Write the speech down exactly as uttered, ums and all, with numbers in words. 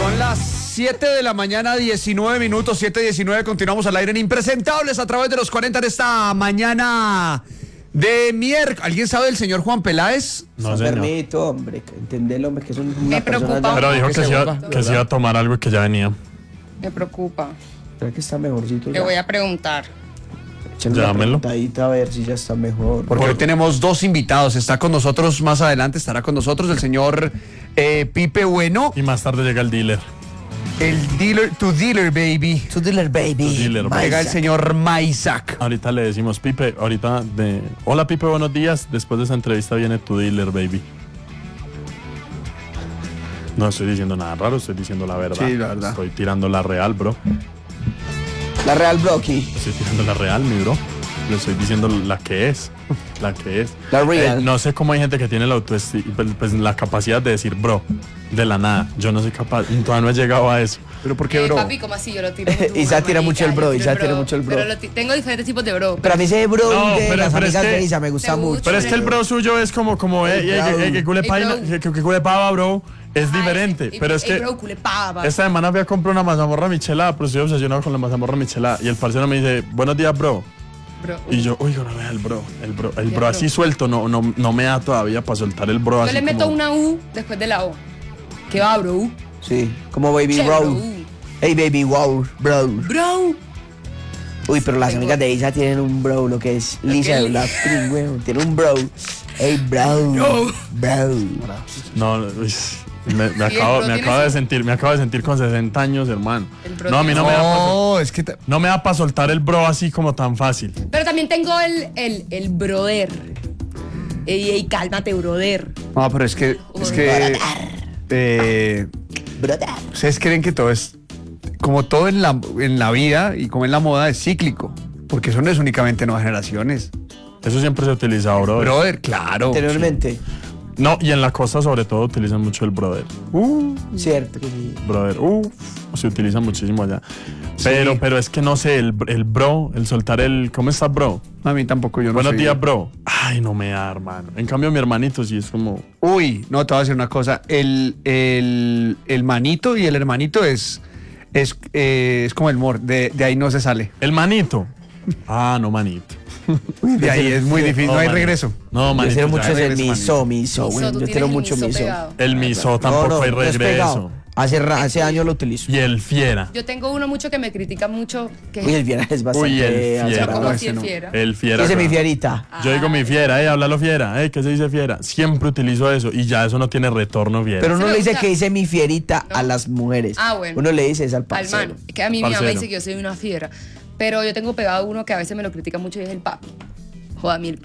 Son las siete de la mañana, diecinueve minutos, siete diecinueve. Continuamos al aire en Impresentables a través de los cuarenta de esta mañana de miércoles. ¿Alguien sabe del señor Juan Peláez? No, San Permito, hombre, entendelo, hombre, que es una Me persona preocupa. ya- Pero dijo que, que se se iba, vuelva. que se iba a tomar algo y que ya venía. Me preocupa. ¿Será que está mejorcito Le ya? voy a preguntar. Échenle una Llámelo. preguntadita a ver si ya está mejor. Porque hoy tenemos dos invitados. Está con nosotros más adelante, estará con nosotros el señor eh, Pipe Bueno, Y más tarde llega el dealer. el dealer, tu dealer, baby. Tu dealer, baby. Tu dealer, baby. Llega el señor Maisak. Ahorita le decimos, Pipe, ahorita de... Hola, Pipe, buenos días. Después de esa entrevista viene tu dealer, baby. No estoy diciendo nada raro, estoy diciendo la verdad. Sí, la verdad. Estoy tirando la real, bro. La Real Blocky. Estoy tirando la real, mi bro. Le estoy diciendo la que es. La que es. La real. Eh, no sé cómo hay gente que tiene la autoestima, pues, pues, la capacidad de decir, bro, de la nada. Yo no soy capaz, todavía no he llegado a eso. ¿Pero por qué, Eh, bro? papi, ¿cómo así? Yo lo tiro. muy duro, Isa tira mucho el bro, yo Isa tiro tira mucho el bro. Pero lo ti- tengo diferentes tipos de bro. Pero a mí ese bro No, de pero- las pero es amigas que- de Isa me gusta Me mucho. gusta. Pero es que el bro suyo es como, como, eh, El eh, bro. que, que cule Ey, paina, bro. que, que, que cule pava, bro. Es Ay, diferente, ey, pero es ey, que bro, culé pava. esta semana fui a comprar una mazamorra michelada, pero estoy obsesionado con la mazamorra michelada. Y el parcero me dice, buenos días, bro. Bro, Y yo, uy, no vea el bro, el bro, el Ya, bro bro. así suelto, no, no, no me da todavía para soltar el bro Yo así le meto como- una U después de la O. ¿Qué va, bro? Sí, como baby Che, bro. bro. Hey, baby wow, bro. Bro. Uy, pero las Tengo- amigas de Isa tienen un bro, lo que es Lisa que- de Blackpink, weón. Tiene un bro. Hey, bro. Bro. No, uy, me, me el acabo, bro me tiene acabo de su- sentir, me acabo de sentir con sesenta años, hermano. El bro No, a mí tiene no me da pa- No, es que... te- no me da para soltar el bro así como tan fácil. Pero también tengo el, el, el brother. Ey, ey, cálmate, brother. No, pero es que... Es que... Eh, Brother. Ustedes creen que todo es... Como todo en la, en la vida y como en la moda es cíclico. Porque eso no es únicamente nuevas generaciones. Eso siempre se utiliza, bro. Brother, claro. Anteriormente. No, y en la costa sobre todo utilizan mucho el brother. Uh, Cierto que sí. brother, uh, se utiliza muchísimo allá. Pero, Sí. pero es que no sé, el, el bro, el soltar el, ¿cómo estás, bro? A mí tampoco, yo no Buenos soy- días, bro. Ay, no me da, hermano. En cambio, mi hermanito sí es como, Uy, no, te voy a decir una cosa. El, el, el manito y el hermanito es... Es, eh, es como el mor, de, de ahí no se sale. el manito. Ah, no, manito. De ahí es muy difícil, no hay manito. regreso. No, Yo manito. quiero ya mucho es- ese regreso, miso, miso, Miso, güey. tú Yo tienes quiero el mucho miso miso. pegado. El miso tampoco no, hay no es regreso. pegado. Hace, ra- hace años lo utilizo. Y el fiera. Yo tengo uno mucho que me critica mucho. Que Uy, el fiera es bastante. Uy, el fiera. Yo azarado. como no, así ese el no. fiera. El fiera. Ese es mi claro. fierita. Yo digo mi fiera, eh, háblalo fiera, eh, ¿qué se dice fiera? Siempre utilizo eso y ya eso no tiene retorno fiera. Pero uno me le dice gusta. que dice mi fierita No. a las mujeres. Ah, bueno. Uno le dice es al Al parcero. man. Que a mí mi mamá Parcero. dice que yo soy una fiera. Pero yo tengo pegado uno que a veces me lo critica mucho y es el papi. Joda, a mí el